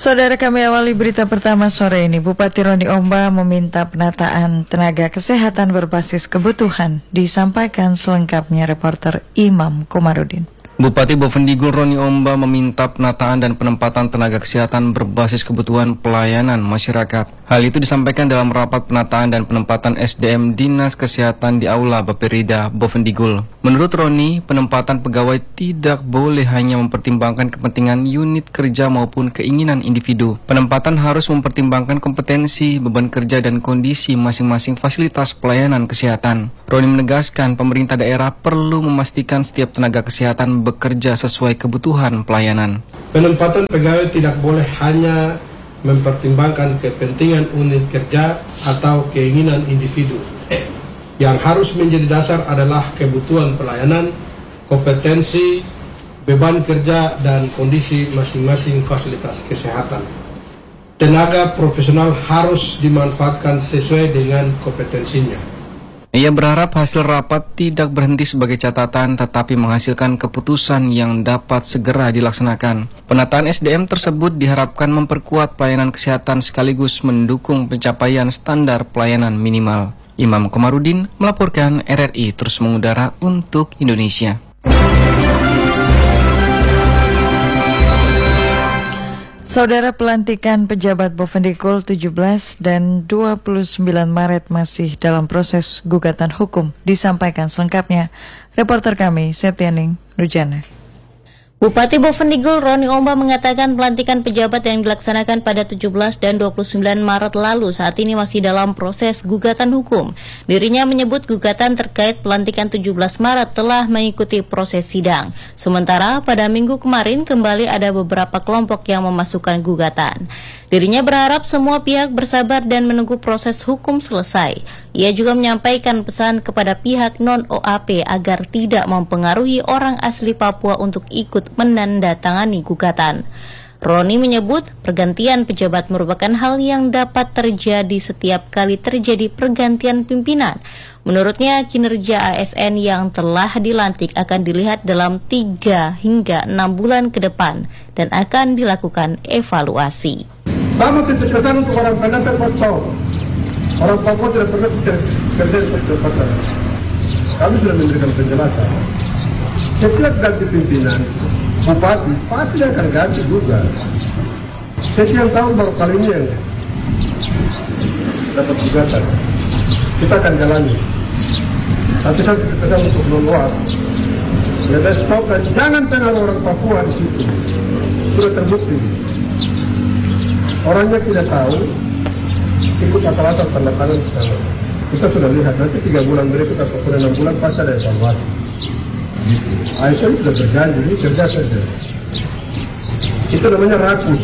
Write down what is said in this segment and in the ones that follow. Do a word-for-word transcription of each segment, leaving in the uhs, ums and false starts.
Saudara, kami awali berita pertama sore ini. Bupati Roni Omba meminta penataan tenaga kesehatan berbasis kebutuhan. Disampaikan selengkapnya reporter Imam Komarudin. Bupati Bovendigul Roni Omba meminta penataan dan penempatan tenaga kesehatan berbasis kebutuhan pelayanan masyarakat. Hal itu disampaikan dalam rapat penataan dan penempatan S D M Dinas Kesehatan di Aula Bapirida Bovendigul. Menurut Roni, penempatan pegawai tidak boleh hanya mempertimbangkan kepentingan unit kerja maupun keinginan individu. Penempatan harus mempertimbangkan kompetensi, beban kerja, dan kondisi masing-masing fasilitas pelayanan kesehatan. Roni menegaskan pemerintah daerah perlu memastikan setiap tenaga kesehatan bekerja sesuai kebutuhan pelayanan. Penempatan pegawai tidak boleh hanya mempertimbangkan kepentingan unit kerja atau keinginan individu. Yang harus menjadi dasar adalah kebutuhan pelayanan, kompetensi, beban kerja, dan kondisi masing-masing fasilitas kesehatan. Tenaga profesional harus dimanfaatkan sesuai dengan kompetensinya. Ia berharap hasil rapat tidak berhenti sebagai catatan, tetapi menghasilkan keputusan yang dapat segera dilaksanakan. Penataan S D M tersebut diharapkan memperkuat pelayanan kesehatan sekaligus mendukung pencapaian standar pelayanan minimal. Imam Komarudin melaporkan R R I terus mengudara untuk Indonesia. Saudara, pelantikan pejabat Bovendigul tujuh belas dan dua puluh sembilan Maret masih dalam proses gugatan hukum. Disampaikan selengkapnya reporter kami Septianing Rujana. Bupati Bovendigul Roni Omba mengatakan pelantikan pejabat yang dilaksanakan pada tujuh belas dan dua puluh sembilan Maret lalu saat ini masih dalam proses gugatan hukum. Dirinya menyebut gugatan terkait pelantikan tujuh belas Maret telah mengikuti proses sidang. Sementara pada minggu kemarin kembali ada beberapa kelompok yang memasukkan gugatan. Dirinya berharap semua pihak bersabar dan menunggu proses hukum selesai. Ia juga menyampaikan pesan kepada pihak non-O A P agar tidak mempengaruhi orang asli Papua untuk ikut menandatangani gugatan. Roni menyebut pergantian pejabat merupakan hal yang dapat terjadi setiap kali terjadi pergantian pimpinan. Menurutnya, kinerja A S N yang telah dilantik akan dilihat dalam tiga hingga enam bulan ke depan dan akan dilakukan evaluasi. Sama kecerdasan untuk orang pendatang Papua. Orang Papua tidak pernah kerja kecepatan. Kami sudah memberikan penjelasan. Setiap ganti pimpinan, bupati pasti akan ganti juga. Setiap tahun baru kali ini yang dapat gugatan. Kita akan jalani. Tapi saya kecerdasan untuk meluap. Ya, stop dan jangan pengaruh orang Papua di situ. Sudah terbukti. Orangnya tidak tahu, ikut asal-asal tanda tangan sana. Kita sudah lihat, nanti tiga bulan berikut atau enam bulan pasti ada evaluasi. A S N sudah berjanji, ini kerja saja. Itu namanya rakus.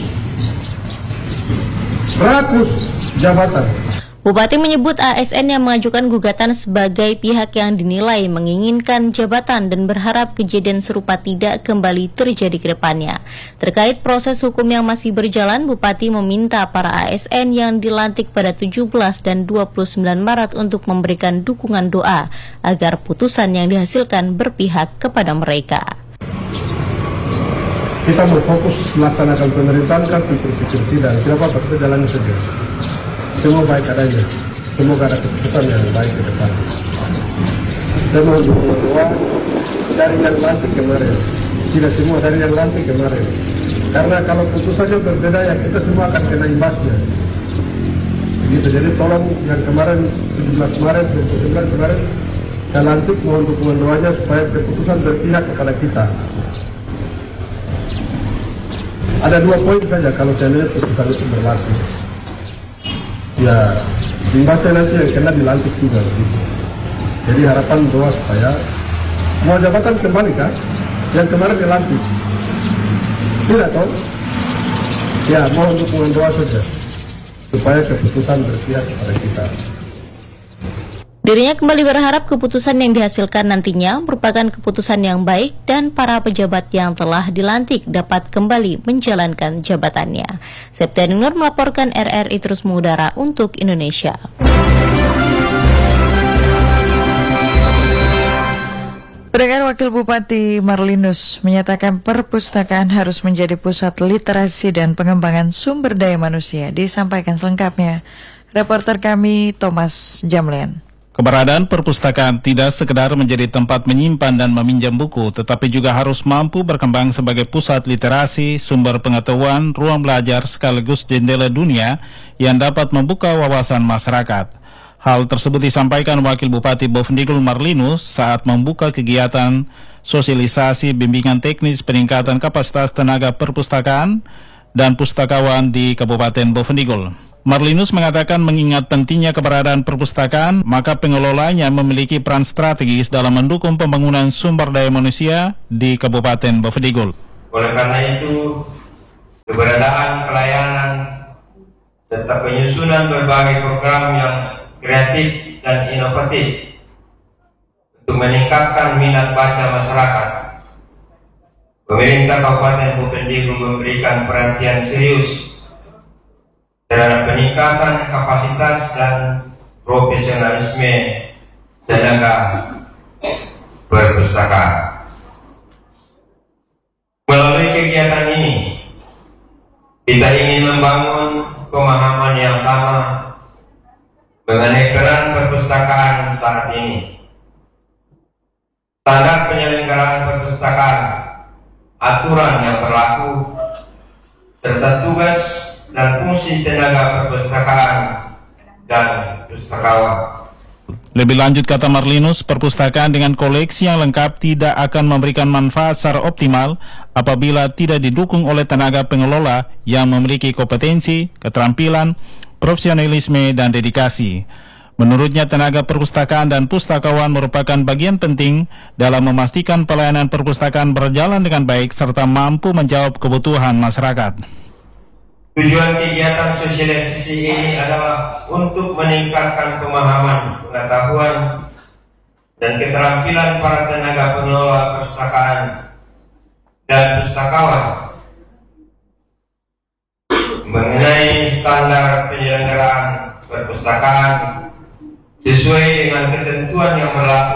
Rakus jabatan. Bupati menyebut A S N yang mengajukan gugatan sebagai pihak yang dinilai menginginkan jabatan dan berharap kejadian serupa tidak kembali terjadi ke depannya. Terkait proses hukum yang masih berjalan, Bupati meminta para A S N yang dilantik pada tujuh belas dan dua puluh sembilan Maret untuk memberikan dukungan doa agar putusan yang dihasilkan berpihak kepada mereka. Kita mau fokus melaksanakan pemerintahan kan pikir-pikir tidak, siapa kita jalani saja. Semua baik adanya, semoga ada keputusan yang baik ke depan. Saya mau doa dari yang lantik kemarin, tidak semua dari yang lantik kemarin. Karena kalau putusannya berbeda ya kita semua akan kena imbasnya. Begitu, jadi tolong yang kemarin tujuh belas Maret, dua puluh sembilan kemarin saya lantik mohon dukungan doanya supaya keputusan berpihak kepada kita. Ada dua poin saja kalau saya lihat putusan itu berlaku. Ya, imbasnya nanti yang kena dilantik juga gitu. Jadi harapan doa supaya mau jabatan kembali kan? Yang kemarin dilantik tidak tahu? Ya, mau dukungan doa saja supaya keputusan berpihak kepada kita. Dirinya kembali berharap keputusan yang dihasilkan nantinya merupakan keputusan yang baik dan para pejabat yang telah dilantik dapat kembali menjalankan jabatannya. Septianing Nur melaporkan R R I terus mengudara untuk Indonesia. Pendengar, Wakil Bupati Marlinus menyatakan perpustakaan harus menjadi pusat literasi dan pengembangan sumber daya manusia. Disampaikan selengkapnya reporter kami Thomas Jamlian. Keberadaan perpustakaan tidak sekedar menjadi tempat menyimpan dan meminjam buku, tetapi juga harus mampu berkembang sebagai pusat literasi, sumber pengetahuan, ruang belajar sekaligus jendela dunia yang dapat membuka wawasan masyarakat. Hal tersebut disampaikan Wakil Bupati Bovendigul Marlinus saat membuka kegiatan sosialisasi bimbingan teknis peningkatan kapasitas tenaga perpustakaan dan pustakawan di Kabupaten Bovendigul. Marlinus mengatakan mengingat pentingnya keberadaan perpustakaan, maka pengelolanya memiliki peran strategis dalam mendukung pembangunan sumber daya manusia di Kabupaten Bovendigul. Oleh karena itu, keberadaan pelayanan serta penyusunan berbagai program yang kreatif dan inovatif untuk meningkatkan minat baca masyarakat. Pemerintah Kabupaten Bovendigul memberikan perhatian serius terhadap peningkatan kapasitas dan profesionalisme tenaga perpustakaan. Melalui kegiatan ini, kita ingin membangun pemahaman yang sama mengenai peran perpustakaan saat ini. Standar penyelenggaraan perpustakaan, aturan yang berlaku, serta tugas dan fungsi tenaga perpustakaan dan pustakawan. Lebih lanjut, kata Marlinus, perpustakaan dengan koleksi yang lengkap tidak akan memberikan manfaat secara optimal apabila tidak didukung oleh tenaga pengelola yang memiliki kompetensi, keterampilan, profesionalisme, dan dedikasi. Menurutnya, tenaga perpustakaan dan pustakawan merupakan bagian penting dalam memastikan pelayanan perpustakaan berjalan dengan baik serta mampu menjawab kebutuhan masyarakat. Tujuan kegiatan sosialisasi ini adalah untuk meningkatkan pemahaman, pengetahuan, dan keterampilan para tenaga pengelola perpustakaan dan pustakawan mengenai standar penyelenggaraan perpustakaan sesuai dengan ketentuan yang berlaku.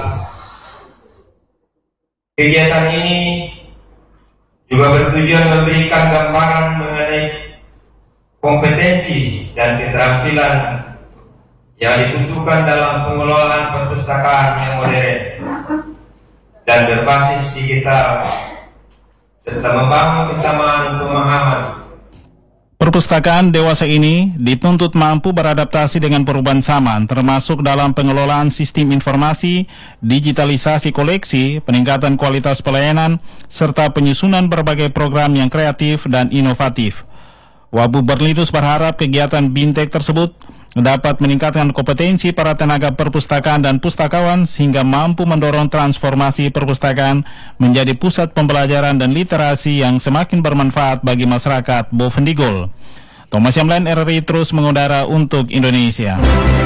Kegiatan ini juga bertujuan memberikan gambaran mengenai kompetensi dan keterampilan yang dibutuhkan dalam pengelolaan perpustakaan yang modern dan berbasis digital, serta membangun kesamaan pemahaman. Perpustakaan dewasa ini dituntut mampu beradaptasi dengan perubahan zaman, termasuk dalam pengelolaan sistem informasi, digitalisasi koleksi, peningkatan kualitas pelayanan, serta penyusunan berbagai program yang kreatif dan inovatif. Wabu Marlinus berharap kegiatan Bintek tersebut dapat meningkatkan kompetensi para tenaga perpustakaan dan pustakawan sehingga mampu mendorong transformasi perpustakaan menjadi pusat pembelajaran dan literasi yang semakin bermanfaat bagi masyarakat Bovendigul. Thomas Yamlan, R R I terus mengudara untuk Indonesia.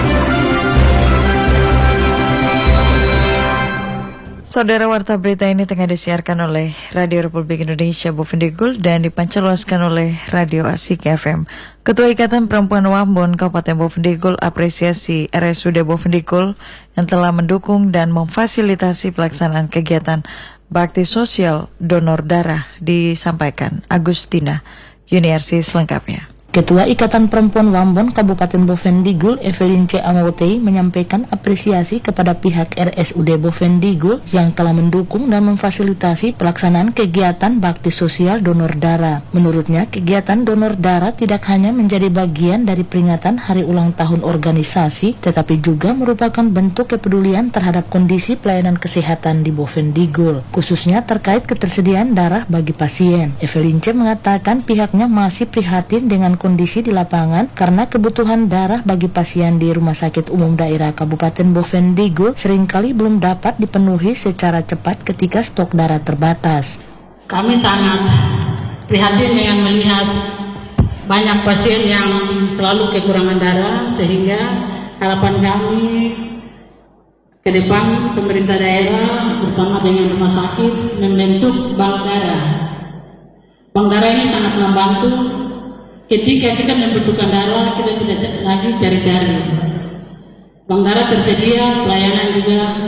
Saudara, warta berita ini tengah disiarkan oleh Radio Republik Indonesia Bovendigul dan dipancarluaskan oleh Radio Asik F M. Ketua Ikatan Perempuan Wambon Kabupaten Bovendigul apresiasi R S U D Bovendigul yang telah mendukung dan memfasilitasi pelaksanaan kegiatan bakti sosial donor darah, disampaikan Agustina Yuniarsi selengkapnya. Ketua Ikatan Perempuan Wambon Kabupaten Bovendigul, Evelyn C. Amawotei, menyampaikan apresiasi kepada pihak R S U D Bovendigul yang telah mendukung dan memfasilitasi pelaksanaan kegiatan bakti sosial donor darah. Menurutnya, kegiatan donor darah tidak hanya menjadi bagian dari peringatan hari ulang tahun organisasi, tetapi juga merupakan bentuk kepedulian terhadap kondisi pelayanan kesehatan di Bovendigul, khususnya terkait ketersediaan darah bagi pasien. Evelyn C. mengatakan pihaknya masih prihatin dengan kondisi di lapangan karena kebutuhan darah bagi pasien di Rumah Sakit Umum Daerah Kabupaten Bovendigul seringkali belum dapat dipenuhi secara cepat ketika stok darah terbatas. Kami sangat prihatin dengan melihat banyak pasien yang selalu kekurangan darah, sehingga harapan kami ke depan pemerintah daerah bersama dengan rumah sakit membentuk bank darah. Bank darah ini sangat membantu. Ketika kita membutuhkan darah, kita tidak lagi cari-cari. Bank darah tersedia, pelayanan juga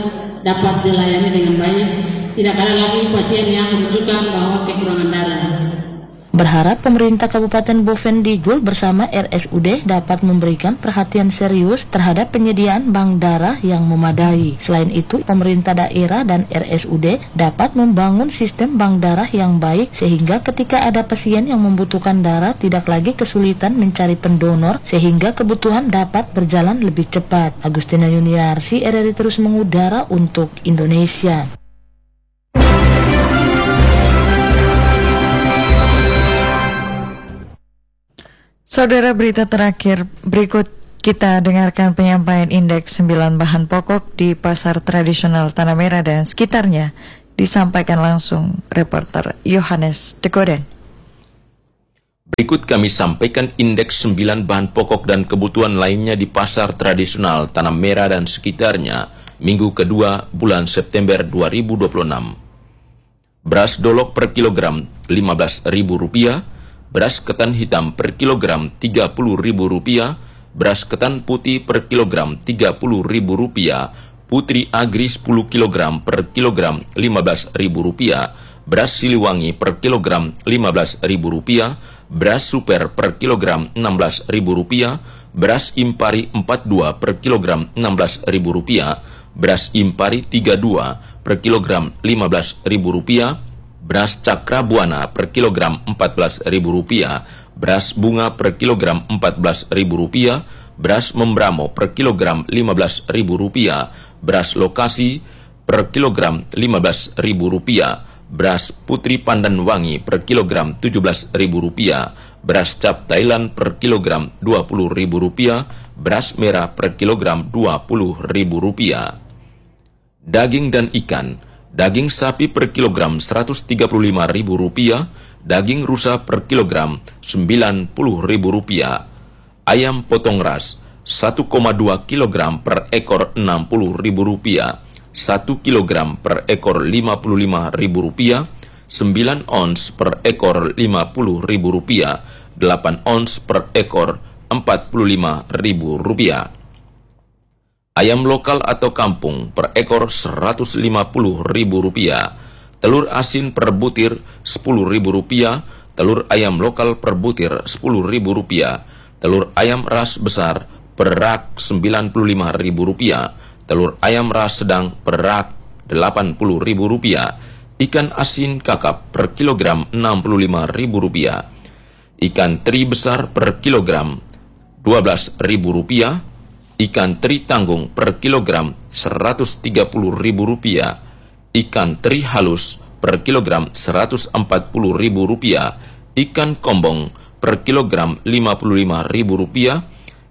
dapat dilayani dengan baik. Tidak ada lagi pasien yang menunjukkan bahwa kekurangan darah. Berharap pemerintah Kabupaten Boven Digul bersama R S U D dapat memberikan perhatian serius terhadap penyediaan bank darah yang memadai. Selain itu, pemerintah daerah dan R S U D dapat membangun sistem bank darah yang baik sehingga ketika ada pasien yang membutuhkan darah tidak lagi kesulitan mencari pendonor sehingga kebutuhan dapat berjalan lebih cepat. Agustina Yuniarsi, R R I terus mengudara untuk Indonesia. Saudara, berita terakhir berikut kita dengarkan penyampaian indeks sembilan bahan pokok di pasar tradisional Tanah Merah dan sekitarnya disampaikan langsung reporter Yohanes Dekoden. Berikut kami sampaikan indeks sembilan bahan pokok dan kebutuhan lainnya di pasar tradisional Tanah Merah dan sekitarnya minggu kedua bulan September dua ribu dua puluh enam. Beras dolok per kilogram lima belas ribu rupiah, beras ketan hitam per kilogram tiga puluh ribu rupiah, beras ketan putih per kilogram tiga puluh ribu rupiah, putri agri sepuluh kilogram per kilogram lima belas ribu rupiah, beras siliwangi per kilogram lima belas ribu rupiah, beras super per kilogram enam belas ribu rupiah, beras impari empat puluh dua per kilogram enam belas ribu rupiah, beras impari tiga puluh dua per kilogram lima belas ribu rupiah, beras cakra buana per kilogram empat belas ribu rupiah, beras bunga per kilogram empat belas ribu rupiah, beras membramo per kilogram lima belas ribu rupiah, beras lokasi per kilogram lima belas ribu rupiah, beras putri pandan wangi per kilogram tujuh belas ribu rupiah, beras cap Thailand per kilogram dua puluh ribu rupiah, beras merah per kilogram dua puluh ribu rupiah. Daging dan ikan. Daging sapi per kilogram seratus tiga puluh lima ribu rupiah, daging rusa per kilogram sembilan puluh ribu rupiah, ayam potong ras satu koma dua kilogram per ekor enam puluh ribu rupiah, satu kilogram per ekor lima puluh lima ribu rupiah, sembilan ons per ekor lima puluh ribu rupiah, delapan ons per ekor empat puluh lima ribu rupiah. Ayam lokal atau kampung per ekor seratus lima puluh ribu rupiah, telur asin per butir sepuluh ribu rupiah, telur ayam lokal per butir sepuluh ribu rupiah, telur ayam ras besar per rak sembilan puluh lima ribu rupiah, telur ayam ras sedang per rak delapan puluh ribu rupiah, ikan asin kakap per kilogram enam puluh lima ribu rupiah, ikan teri besar per kilogram dua belas ribu rupiah, ikan teri tanggung per kilogram seratus tiga puluh ribu rupiah, ikan teri halus per kilogram seratus empat puluh ribu rupiah, ikan kombong per kilogram lima puluh lima ribu rupiah,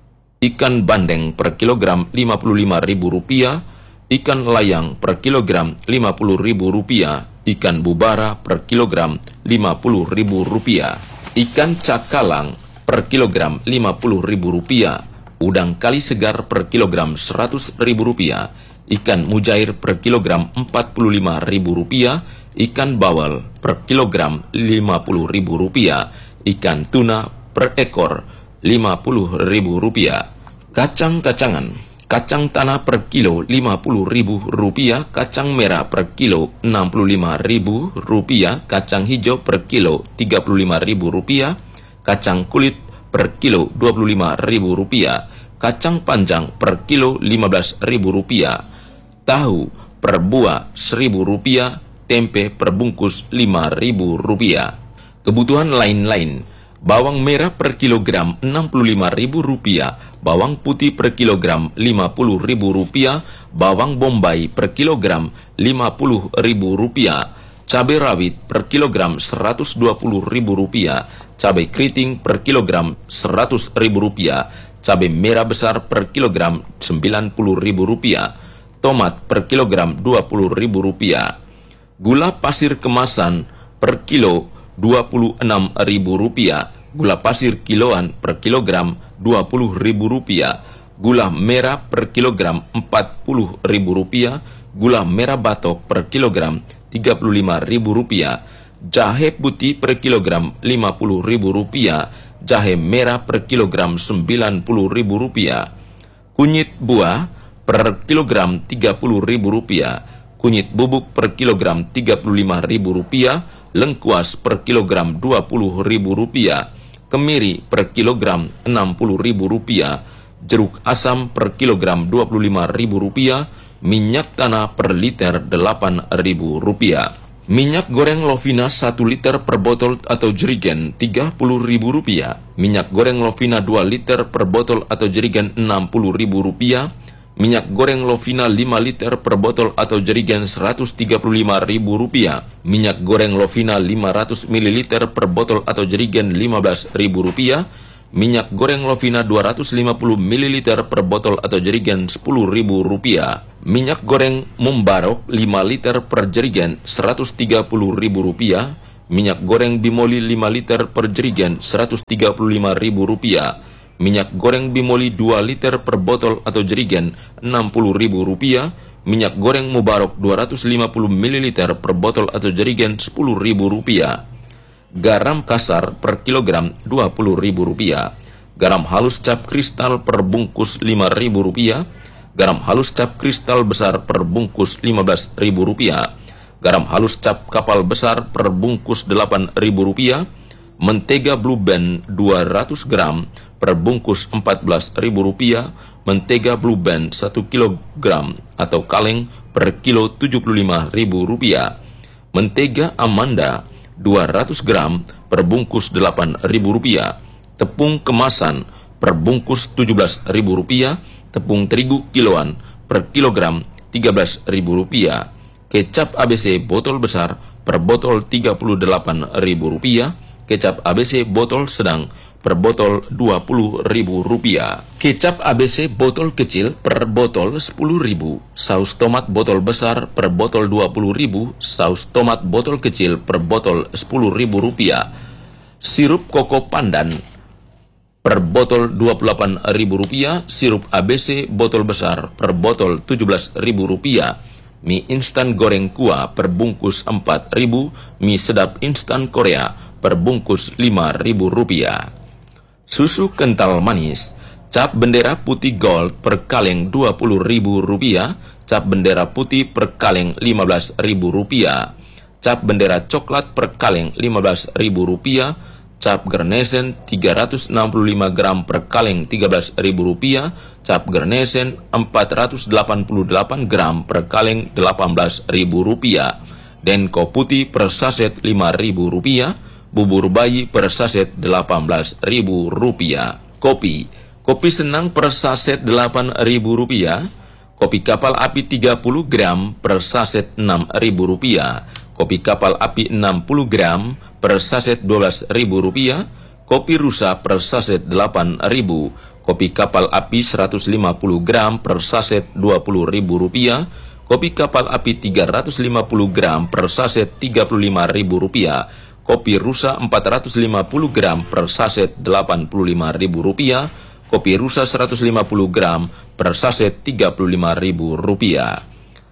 ikan bandeng per kilogram lima puluh lima ribu rupiah, ikan layang per kilogram lima puluh ribu rupiah, ikan bubara per kilogram lima puluh ribu rupiah, ikan cakalang per kilogram lima puluh ribu rupiah, udang kali segar per kilogram seratus ribu rupiah, ikan mujair per kilogram empat puluh lima ribu rupiah, ikan bawal per kilogram lima puluh ribu rupiah, ikan tuna per ekor lima puluh ribu rupiah. Kacang-kacangan, kacang tanah per kilo lima puluh ribu rupiah, kacang merah per kilo enam puluh lima ribu rupiah, kacang hijau per kilo tiga puluh lima ribu rupiah, kacang kulit per kilo dua puluh lima ribu rupiah, kacang panjang per kilo lima belas ribu rupiah, tahu per buah seribu rupiah, tempe per bungkus lima ribu rupiah. Kebutuhan lain-lain, bawang merah per kilogram enam puluh lima ribu rupiah, bawang putih per kilogram lima puluh ribu rupiah, bawang bombay per kilogram lima puluh ribu rupiah, cabai rawit per kilogram seratus dua puluh ribu rupiah, cabai keriting per kilogram seratus ribu rupiah, cabai merah besar per kilogram sembilan puluh ribu rupiah, tomat per kilogram dua puluh ribu rupiah, gula pasir kemasan per kilo dua puluh enam ribu rupiah, gula pasir kiloan per kilogram dua puluh ribu rupiah, gula merah per kilogram empat puluh ribu rupiah, gula merah batok per kilogram tiga puluh lima ribu rupiah, jahe putih per kilogram lima puluh ribu rupiah, jahe merah per kilogram sembilan puluh ribu rupiah, kunyit buah per kilogram tiga puluh ribu rupiah, kunyit bubuk per kilogram tiga puluh lima ribu rupiah, lengkuas per kilogram dua puluh ribu rupiah, kemiri per kilogram enam puluh ribu rupiah, jeruk asam per kilogram dua puluh lima ribu rupiah, minyak tanah per liter delapan ribu rupiah. Minyak goreng Lovina satu liter per botol atau jerigen tiga puluh ribu rupiah, minyak goreng Lovina dua liter per botol atau jerigen enam puluh ribu rupiah, minyak goreng Lovina lima liter per botol atau jerigen seratus tiga puluh lima ribu rupiah, minyak goreng Lovina lima ratus mililiter per botol atau jerigen lima belas ribu rupiah, minyak goreng Lovina dua ratus lima puluh mililiter per botol atau jerigen sepuluh ribu rupiah, minyak goreng Mumbarok lima liter per jerigen seratus tiga puluh ribu rupiah, minyak goreng Bimoli lima liter per jerigen seratus tiga puluh lima ribu rupiah, minyak goreng Bimoli dua liter per botol atau jerigen enam puluh ribu rupiah, minyak goreng Mubarok dua ratus lima puluh mililiter per botol atau jerigen sepuluh ribu rupiah. Garam kasar per kilogram dua puluh ribu rupiah, garam halus cap kristal per bungkus lima ribu rupiah, garam halus cap kristal besar per bungkus lima belas ribu rupiah, garam halus cap kapal besar per bungkus delapan ribu rupiah, mentega Blue Band dua ratus gram per bungkus empat belas ribu rupiah, mentega Blue Band satu kilogram atau kaleng per kilo tujuh puluh lima ribu rupiah, mentega Amanda dua ratus gram per bungkus delapan ribu rupiah, tepung kemasan per bungkus tujuh belas ribu rupiah, tepung terigu kiloan per kilogram tiga belas ribu rupiah, kecap A B C botol besar per botol tiga puluh delapan ribu rupiah, kecap A B C botol sedang per botol dua puluh ribu rupiah, kecap A B C botol kecil per botol sepuluh ribu, saus tomat botol besar per botol dua puluh ribu, saus tomat botol kecil per botol sepuluh ribu rupiah, sirup koko pandan per botol dua puluh delapan ribu rupiah, sirup A B C botol besar per botol tujuh belas ribu rupiah, mie instan goreng kuah per bungkus empat ribu, mie sedap instan Korea per bungkus lima ribu rupiah. Susu kental manis, cap bendera putih gold per kaleng dua puluh ribu rupiah, cap bendera putih per kaleng lima belas ribu rupiah, cap bendera coklat per kaleng lima belas ribu rupiah, cap Garnesen tiga ratus enam puluh lima gram per kaleng tiga belas ribu rupiah, cap Garnesen empat ratus delapan puluh delapan gram per kaleng delapan belas ribu rupiah, Denko putih per saset lima ribu rupiah, bubur bayi per saset delapan belas ribu rupiah. Kopi, kopi senang per saset delapan ribu rupiah, kopi kapal api tiga puluh gram per saset enam ribu rupiah, kopi kapal api enam puluh gram per saset dua belas ribu rupiah, kopi rusa per saset delapan ribu, kopi kapal api seratus lima puluh gram per saset dua puluh ribu rupiah, kopi kapal api tiga ratus lima puluh gram per saset tiga puluh lima ribu rupiah, kopi rusa empat ratus lima puluh gram per saset delapan puluh lima ribu rupiah, kopi rusa seratus lima puluh gram per saset tiga puluh lima ribu rupiah.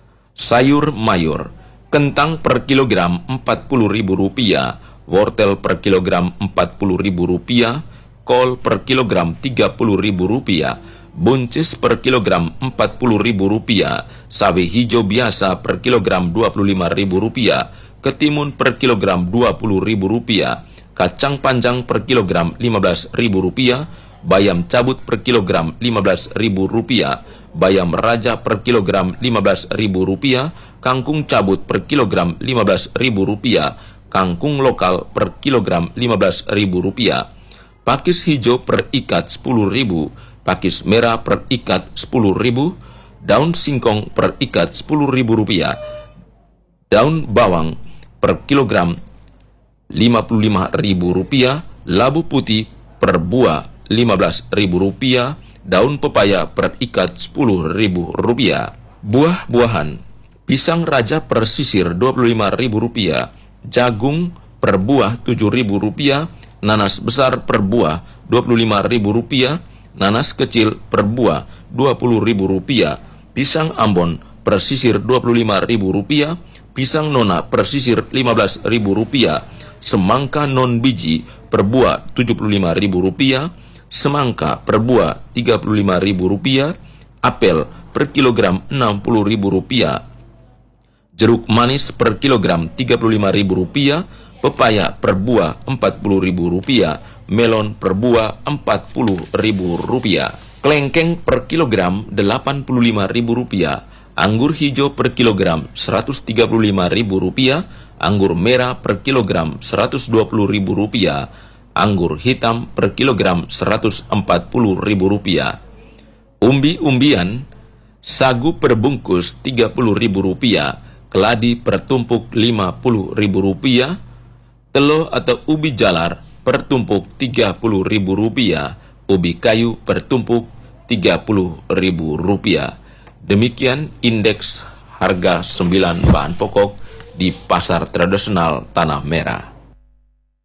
Sayur mayur, kentang per kilogram empat puluh ribu rupiah, wortel per kilogram empat puluh ribu rupiah, kol per kilogram tiga puluh ribu rupiah, buncis per kilogram empat puluh ribu rupiah, sawi hijau biasa per kilogram dua puluh lima ribu rupiah, ketimun per kilogram dua puluh ribu rupiah, kacang panjang per kilogram lima belas ribu rupiah, bayam cabut per kilogram lima belas ribu rupiah, bayam raja per kilogram lima belas ribu rupiah, kangkung cabut per kilogram lima belas ribu rupiah, kangkung lokal per kilogram lima belas ribu rupiah, pakis hijau per ikat sepuluh ribu, pakis merah per ikat sepuluh ribu, daun singkong per ikat sepuluh ribu rupiah, daun bawang per kilogram lima puluh lima ribu rupiah, labu putih per buah lima belas ribu rupiah, daun pepaya per ikat sepuluh ribu rupiah. Buah-buahan, pisang raja per sisir dua puluh lima ribu rupiah, jagung per buah tujuh ribu rupiah, nanas besar per buah dua puluh lima ribu rupiah, nanas kecil per buah dua puluh ribu rupiah, pisang Ambon per sisir dua puluh lima ribu rupiah, pisang nona per sisir lima belas ribu rupiah, semangka non biji per buah tujuh puluh lima ribu rupiah, semangka per buah tiga puluh lima ribu rupiah, apel per kilogram enam puluh ribu rupiah, jeruk manis per kilogram tiga puluh lima ribu rupiah, pepaya per buah empat puluh ribu rupiah, melon per buah empat puluh ribu rupiah, kelengkeng per kilogram delapan puluh lima ribu rupiah, anggur hijau per kilogram seratus tiga puluh lima ribu rupiah, anggur merah per kilogram seratus dua puluh ribu rupiah, anggur hitam per kilogram seratus empat puluh ribu rupiah. Umbi-umbian, sagu per bungkus tiga puluh ribu rupiah, keladi per tumpuk lima puluh ribu rupiah, telo atau ubi jalar per tumpuk tiga puluh ribu rupiah, ubi kayu per tumpuk tiga puluh ribu rupiah. Demikian indeks harga sembilan bahan pokok di pasar tradisional Tanah Merah.